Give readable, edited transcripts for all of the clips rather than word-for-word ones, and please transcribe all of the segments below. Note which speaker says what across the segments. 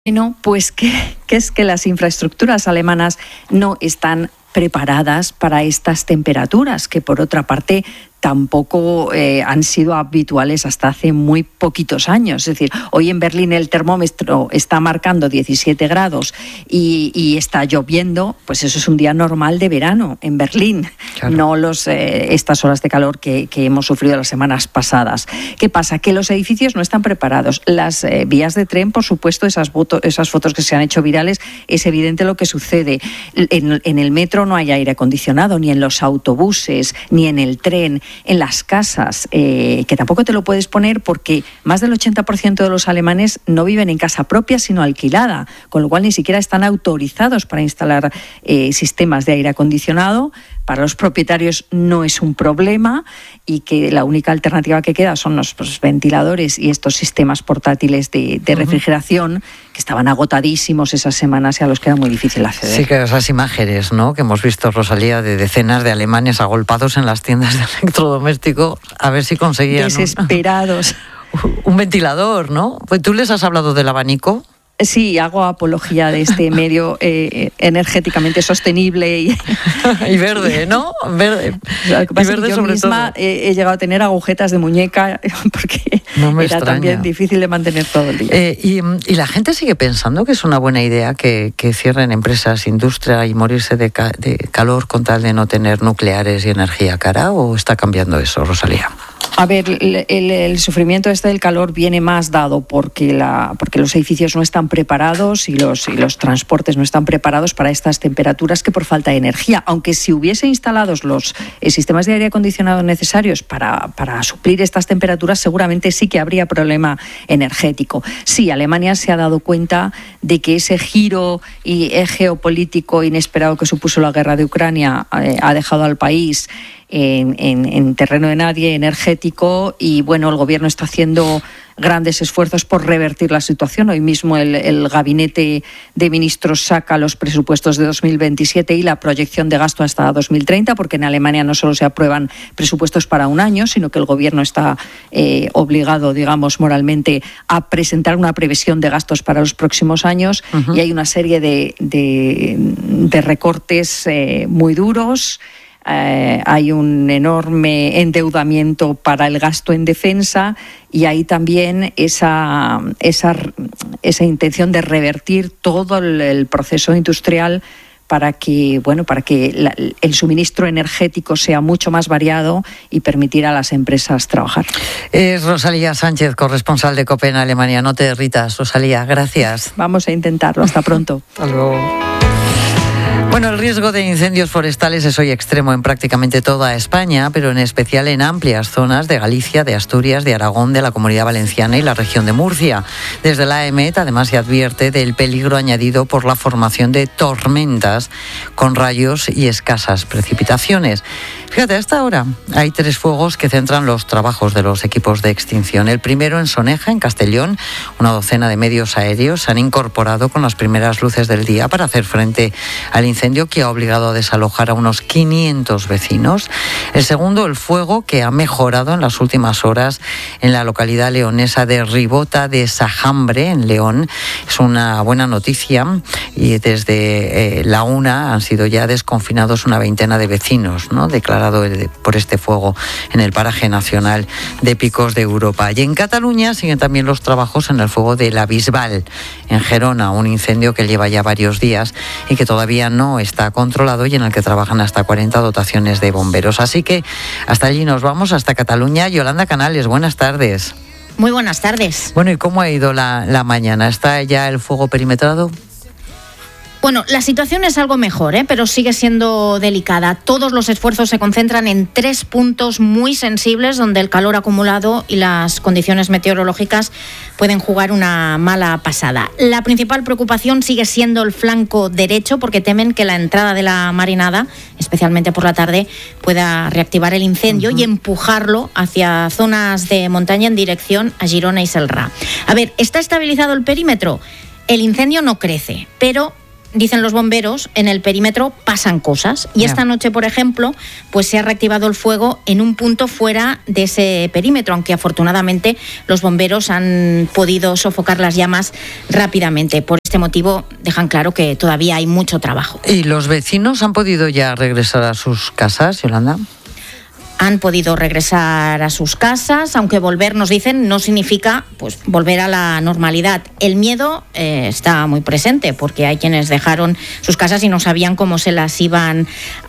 Speaker 1: Bueno, pues que es que las infraestructuras alemanas no están preparadas para estas temperaturas, que por otra parte tampoco han sido habituales hasta hace muy poquitos años. Es decir, hoy en Berlín el termómetro está marcando 17 grados y está lloviendo, pues eso es un día normal de verano en Berlín, claro. No estas horas de calor que hemos sufrido las semanas pasadas. ¿Qué pasa? Que los edificios no están preparados. Las vías de tren, por supuesto, esas fotos que se han hecho virales, es evidente lo que sucede. En el metro no hay aire acondicionado, ni en los autobuses, ni en el tren. En las casas, que tampoco te lo puedes poner porque más del 80% de los alemanes no viven en casa propia, sino alquilada, con lo cual ni siquiera están autorizados para instalar sistemas de aire acondicionado. Para los propietarios no es un problema y que la única alternativa que queda son los ventiladores y estos sistemas portátiles de refrigeración que estaban agotadísimos esas semanas y a los que era muy difícil acceder.
Speaker 2: Sí, que esas imágenes, ¿no?, que hemos visto, Rosalía, de decenas de alemanes agolpados en las tiendas de electrodoméstico a ver si conseguían
Speaker 1: desesperados
Speaker 2: un ventilador, ¿no? Pues tú les has hablado del abanico.
Speaker 1: Sí, hago apología de este medio energéticamente sostenible
Speaker 2: y verde, ¿no? Verde.
Speaker 1: Lo que pasa es que yo misma he llegado a tener agujetas de muñeca porque era también difícil de mantener todo el día.
Speaker 2: Y la gente sigue pensando que es una buena idea que cierren empresas, industria y morirse de calor con tal de no tener nucleares y energía cara, ¿o está cambiando eso, Rosalía?
Speaker 1: A ver, el sufrimiento del calor viene más dado porque los edificios no están preparados y los transportes no están preparados para estas temperaturas que por falta de energía. Aunque si hubiese instalados los sistemas de aire acondicionado necesarios para suplir estas temperaturas, seguramente sí que habría problema energético. Sí, Alemania se ha dado cuenta de que ese giro geopolítico inesperado que supuso la guerra de Ucrania ha dejado al país en terreno de nadie energético y bueno, el gobierno está haciendo grandes esfuerzos por revertir la situación. Hoy mismo el gabinete de ministros saca los presupuestos de 2027 y la proyección de gasto hasta 2030, porque en Alemania no solo se aprueban presupuestos para un año, sino que el gobierno está obligado, digamos, moralmente a presentar una previsión de gastos para los próximos años. Y hay una serie de recortes muy duros. Hay un enorme endeudamiento para el gasto en defensa y hay también esa intención de revertir todo el proceso industrial para que el suministro energético sea mucho más variado y permitir a las empresas trabajar.
Speaker 2: Es Rosalía Sánchez, corresponsal de COPE en Alemania. No te derritas, Rosalía, gracias.
Speaker 1: Vamos a intentarlo. Hasta pronto.
Speaker 2: Hasta luego. Bueno, el riesgo de incendios forestales es hoy extremo en prácticamente toda España, pero en especial en amplias zonas de Galicia, de Asturias, de Aragón, de la Comunidad Valenciana y la región de Murcia. Desde la AEMET, además, se advierte del peligro añadido por la formación de tormentas con rayos y escasas precipitaciones. Fíjate, hasta ahora hay 3 fuegos que centran los trabajos de los equipos de extinción. El primero en Soneja, en Castellón. Una docena de medios aéreos se han incorporado con las primeras luces del día para hacer frente al incendio que ha obligado a desalojar a unos 500 vecinos. El segundo, el fuego que ha mejorado en las últimas horas en la localidad leonesa de Ribota de Sajambre, en León. Es una buena noticia y desde la UNA han sido ya desconfinados una veintena de vecinos, ¿no?, declarados por este fuego en el paraje nacional de Picos de Europa. Y en Cataluña siguen también los trabajos en el fuego de la Bisbal, en Gerona, un incendio que lleva ya varios días y que todavía no está controlado y en el que trabajan hasta 40 dotaciones de bomberos. Así que hasta allí nos vamos, hasta Cataluña. Yolanda Canales, buenas tardes.
Speaker 3: Muy buenas tardes.
Speaker 2: Bueno, ¿y cómo ha ido la mañana? ¿Está ya el fuego perimetrado?
Speaker 3: Bueno, la situación es algo mejor, pero sigue siendo delicada. Todos los esfuerzos se concentran en 3 puntos muy sensibles donde el calor acumulado y las condiciones meteorológicas pueden jugar una mala pasada. La principal preocupación sigue siendo el flanco derecho, porque temen que la entrada de la marinada, especialmente por la tarde, pueda reactivar el incendio y empujarlo hacia zonas de montaña en dirección a Girona y Celrà. A ver, ¿está estabilizado el perímetro? El incendio no crece, pero dicen los bomberos, en el perímetro pasan cosas. Y esta noche, por ejemplo, pues se ha reactivado el fuego en un punto fuera de ese perímetro, aunque afortunadamente los bomberos han podido sofocar las llamas rápidamente. Por este motivo dejan claro que todavía hay mucho trabajo.
Speaker 2: ¿Y los vecinos han podido ya regresar a sus casas, Yolanda?
Speaker 3: Han podido regresar a sus casas, aunque volver, nos dicen, no significa pues volver a la normalidad. El miedo está muy presente, porque hay quienes dejaron sus casas y no sabían cómo se las iban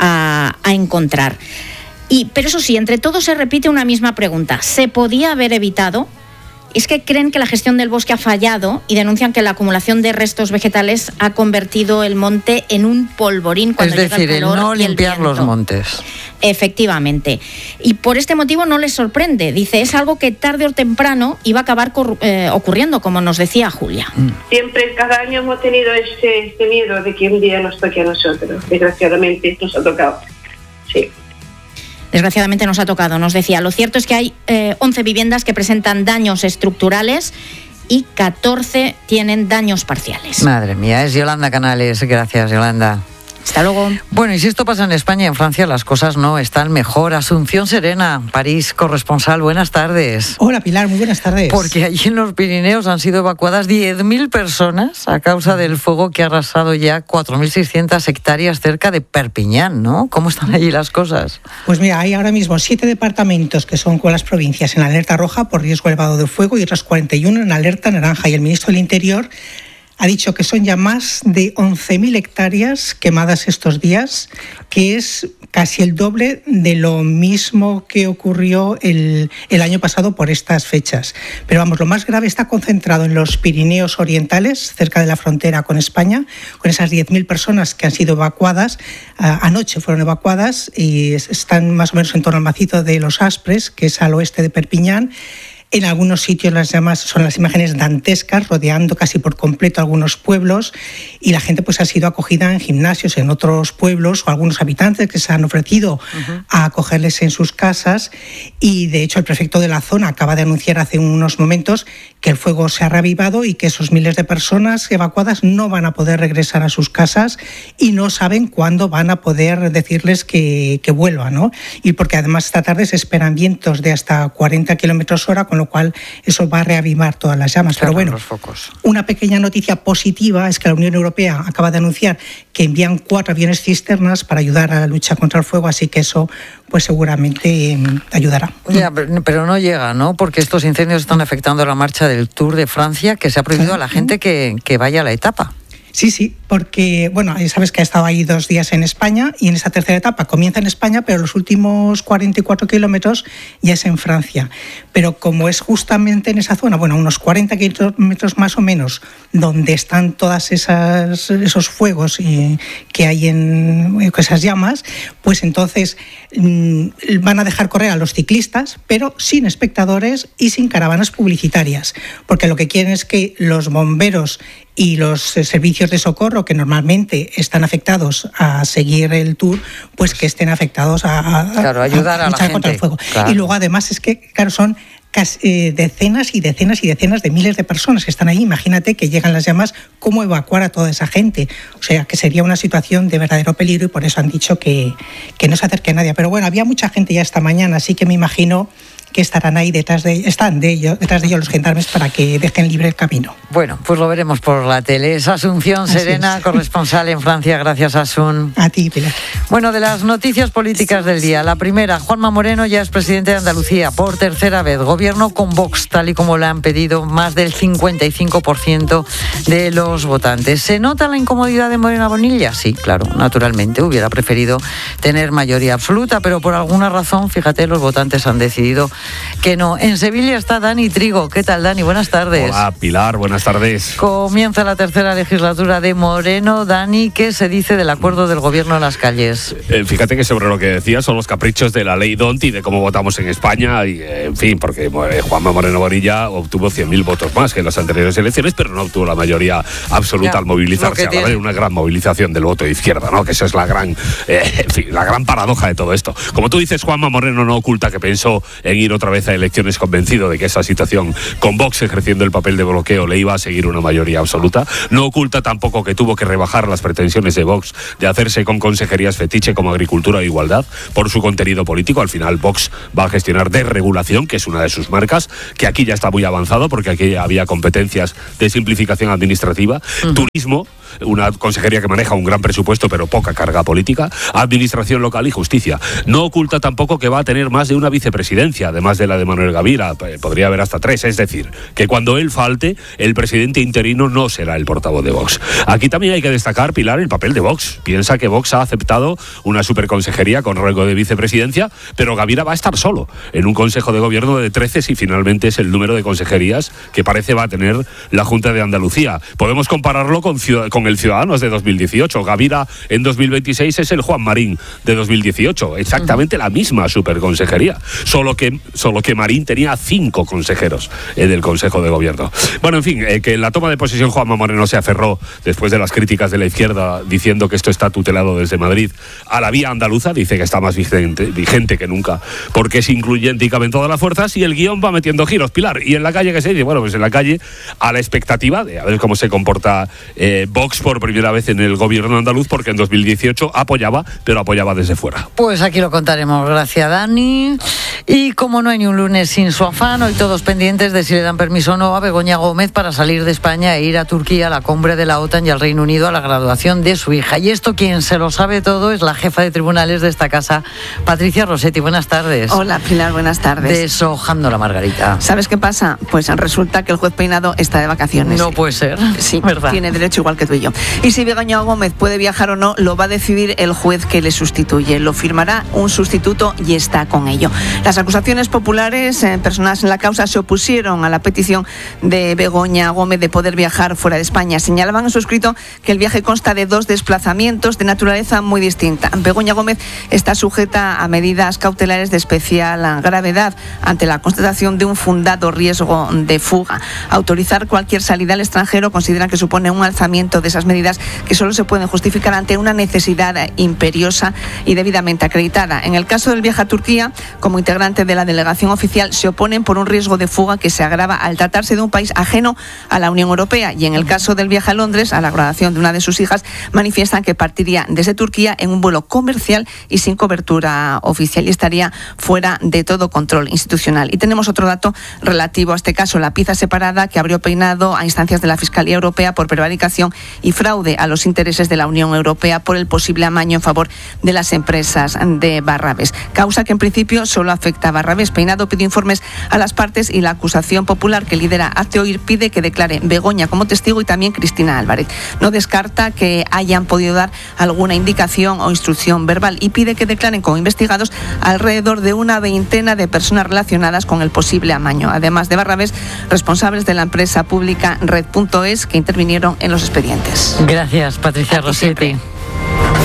Speaker 3: a encontrar. Pero eso sí, entre todos se repite una misma pregunta. ¿Se podía haber evitado? Es que creen que la gestión del bosque ha fallado y denuncian que la acumulación de restos vegetales ha convertido el monte en un polvorín cuando llega el calor. Es decir,
Speaker 2: el no limpiar los montes.
Speaker 3: Efectivamente. Y por este motivo no les sorprende. Dice, es algo que tarde o temprano iba a acabar ocurriendo, como nos decía Julia.
Speaker 4: Siempre, cada año hemos tenido este miedo de que un día nos toque a nosotros. Desgraciadamente nos ha tocado. Sí.
Speaker 3: Desgraciadamente nos ha tocado, nos decía. Lo cierto es que hay 11 viviendas que presentan daños estructurales y 14 tienen daños parciales.
Speaker 2: Madre mía, es Yolanda Canales. Gracias, Yolanda.
Speaker 3: Hasta luego.
Speaker 2: Bueno, y si esto pasa en España y en Francia, las cosas no están mejor. Asunción Serena, París, corresponsal, buenas tardes.
Speaker 5: Hola, Pilar, muy buenas tardes.
Speaker 2: Porque allí en los Pirineos han sido evacuadas 10.000 personas a causa del fuego que ha arrasado ya 4.600 hectáreas cerca de Perpiñán, ¿no? ¿Cómo están allí las cosas?
Speaker 5: Pues mira, hay ahora mismo 7 departamentos que son con las provincias en alerta roja por riesgo elevado de fuego y otras 41 en alerta naranja. Y el ministro del Interior ha dicho que son ya más de 11.000 hectáreas quemadas estos días, que es casi el doble de lo mismo que ocurrió el año pasado por estas fechas. Pero vamos, lo más grave está concentrado en los Pirineos orientales, cerca de la frontera con España, con esas 10.000 personas que han sido evacuadas. Anoche fueron evacuadas y están más o menos en torno al macizo de los Aspres, que es al oeste de Perpiñán. En algunos sitios las llamas son las imágenes dantescas, rodeando casi por completo algunos pueblos, y la gente pues ha sido acogida en gimnasios en otros pueblos, o algunos habitantes que se han ofrecido a acogerles en sus casas. Y de hecho el prefecto de la zona acaba de anunciar hace unos momentos que el fuego se ha reavivado y que esos miles de personas evacuadas no van a poder regresar a sus casas y no saben cuándo van a poder decirles que vuelvan, ¿no? Y porque además esta tarde se esperan vientos de hasta 40 kilómetros hora, con lo cual eso va a reavivar todas las llamas. Pero bueno, una pequeña noticia positiva es que la Unión Europea acaba de anunciar que envían 4 aviones cisternas para ayudar a la lucha contra el fuego, así que eso pues seguramente ayudará.
Speaker 2: Ya, pero no llega, ¿no? Porque estos incendios están afectando la marcha del Tour de Francia, que se ha prohibido a la gente que vaya a la etapa.
Speaker 5: Sí, porque, bueno, ya sabes que ha estado ahí 2 días en España y en esa tercera etapa comienza en España, pero los últimos 44 kilómetros ya es en Francia. Pero como es justamente en esa zona, bueno, unos 40 kilómetros más o menos, donde están todas esos fuegos que hay en esas llamas, pues entonces van a dejar correr a los ciclistas, pero sin espectadores y sin caravanas publicitarias, porque lo que quieren es que los bomberos y los servicios de socorro que normalmente están afectados a seguir el Tour, pues que estén afectados a
Speaker 2: ayudar a
Speaker 5: luchar contra el fuego. Claro. Y luego además es que, claro, son decenas y decenas y decenas de miles de personas que están ahí. Imagínate que llegan las llamas, ¿cómo evacuar a toda esa gente? O sea, que sería una situación de verdadero peligro y por eso han dicho que no se acerque a nadie. Pero bueno, había mucha gente ya esta mañana, así que me imagino que estarán ahí detrás de ellos los gendarmes para que dejen libre el camino.
Speaker 2: Bueno, pues lo veremos por la tele. Es Asunción Serena, corresponsal en Francia. Gracias, Asun.
Speaker 5: A ti, Pilar.
Speaker 2: Bueno, de las noticias políticas del día. La primera, Juanma Moreno ya es presidente de Andalucía por tercera vez. Gobierno con Vox, tal y como le han pedido más del 55% de los votantes. ¿Se nota la incomodidad de Moreno Bonilla? Sí, claro, naturalmente. Hubiera preferido tener mayoría absoluta, pero por alguna razón, fíjate, los votantes han decidido que no. En Sevilla está Dani Trigo. ¿Qué tal, Dani? Buenas tardes.
Speaker 6: Hola, Pilar. Buenas tardes.
Speaker 2: Comienza la tercera legislatura de Moreno. Dani, ¿qué se dice del acuerdo del gobierno en las calles?
Speaker 6: Fíjate que sobre lo que decías son los caprichos de la ley D'Hondt y de cómo votamos en España y, en fin, porque Juanma Moreno Bonilla obtuvo 100.000 votos más que en las anteriores elecciones, pero no obtuvo la mayoría absoluta al movilizarse, a la vez una gran movilización del voto de izquierda, ¿no? Que esa es la gran, en fin, la gran paradoja de todo esto. Como tú dices, Juanma Moreno no oculta que pensó en ir otra vez a elecciones convencido de que esa situación, con Vox ejerciendo el papel de bloqueo, le iba a seguir una mayoría absoluta. No oculta tampoco que tuvo que rebajar las pretensiones de Vox de hacerse con consejerías fetiche como Agricultura e Igualdad por su contenido político. Al final Vox va a gestionar desregulación, que es una de sus marcas, que aquí ya está muy avanzado porque aquí había competencias de simplificación administrativa, turismo, una consejería que maneja un gran presupuesto pero poca carga política, administración local y justicia. No oculta tampoco que va a tener más de una vicepresidencia, además de la de Manuel Gavira, podría haber hasta 3, es decir, que cuando él falte, el presidente interino no será el portavoz de Vox. Aquí también hay que destacar, Pilar, el papel de Vox. Piensa que Vox ha aceptado una superconsejería con rango de vicepresidencia, pero Gavira va a estar solo en un consejo de gobierno de 13 si finalmente es el número de consejerías que parece va a tener la Junta de Andalucía. Podemos compararlo con el Ciudadanos de 2018. Gavira en 2026 es el Juan Marín de 2018. Exactamente la misma superconsejería. Solo que Marín tenía 5 consejeros en el Consejo de Gobierno. Bueno, en fin, que en la toma de posesión Juanma Moreno se aferró, después de las críticas de la izquierda, diciendo que esto está tutelado desde Madrid, a la vía andaluza. Dice que está más vigente que nunca, porque es incluyente y caben todas las fuerzas, y el guión va metiendo giros, Pilar. Y en la calle, ¿qué se dice? Bueno, pues en la calle, a la expectativa de a ver cómo se comporta Vox por primera vez en el gobierno andaluz, porque en 2018 apoyaba, pero apoyaba desde fuera.
Speaker 2: Pues aquí lo contaremos, gracias Dani. Y como no hay ni un lunes sin su afán, hoy todos pendientes de si le dan permiso o no a Begoña Gómez para salir de España e ir a Turquía, a la cumbre de la OTAN y al Reino Unido a la graduación de su hija. Y esto quien se lo sabe todo es la jefa de tribunales de esta casa, Patricia Rossetti. Buenas tardes.
Speaker 7: Hola Pilar, buenas tardes.
Speaker 2: Deshojando la margarita.
Speaker 7: ¿Sabes qué pasa? Pues resulta que el juez Peinado está de vacaciones.
Speaker 2: No puede ser.
Speaker 7: Sí,
Speaker 2: ¿verdad?
Speaker 7: Tiene derecho igual que tú y yo. Y si Begoña Gómez puede viajar o no, lo va a decidir el juez que le sustituye. Lo firmará un sustituto y está con ello. Las acusaciones populares, personas en la causa, se opusieron a la petición de Begoña Gómez de poder viajar fuera de España. Señalaban en su escrito que el viaje consta de 2 desplazamientos de naturaleza muy distinta. Begoña Gómez está sujeta a medidas cautelares de especial gravedad ante la constatación de un fundado riesgo de fuga. Autorizar cualquier salida al extranjero consideran que supone un alzamiento de esas medidas que solo se pueden justificar ante una necesidad imperiosa y debidamente acreditada. En el caso del viaje a Turquía, como integrante de la delegación oficial, se oponen por un riesgo de fuga que se agrava al tratarse de un país ajeno a la Unión Europea. Y en el caso del viaje a Londres, a la graduación de una de sus hijas, manifiestan que partiría desde Turquía en un vuelo comercial y sin cobertura oficial y estaría fuera de todo control institucional. Y tenemos otro dato relativo a este caso, la pieza separada que abrió Peinado a instancias de la Fiscalía Europea por prevaricación y fraude a los intereses de la Unión Europea por el posible amaño en favor de las empresas de Barrabés. Causa que en principio solo afecta a Barrabés. Peinado pidió informes a las partes y la acusación popular que lidera Hazte Oír pide que declare Begoña como testigo y también Cristina Álvarez. No descarta que hayan podido dar alguna indicación o instrucción verbal y pide que declaren como investigados alrededor de una veintena de personas relacionadas con el posible amaño, además de Barrabés, responsables de la empresa pública Red.es que intervinieron en los expedientes.
Speaker 2: Gracias, Patricia Rossetti.